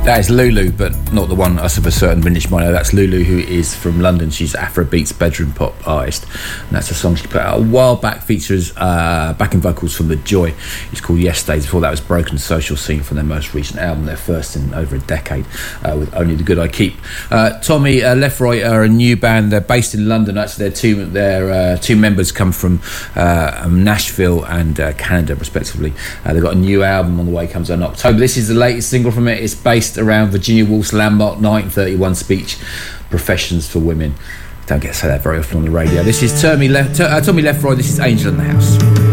That is Lulu, but not the one us of a certain vintage minor. That's Lulu, who is from London. She's Afrobeats bedroom pop artist, and that's a song she put out a while back. Features backing vocals from The Joy. It's called Yesterdays. Before that was Broken Social Scene from their most recent album, their first in over a decade, with Only the Good I Keep. Tommy Lefroy are a new band. They're based in London. Actually, their two members come from Nashville and Canada, respectively. They've got a new album on the way, comes out in October. This is the latest single from it. It's based around Virginia Woolf's landmark 1931 speech, Professions for Women. Don't get to say that very often on the radio. This is Tommy Lefroy. This is Angel in the House.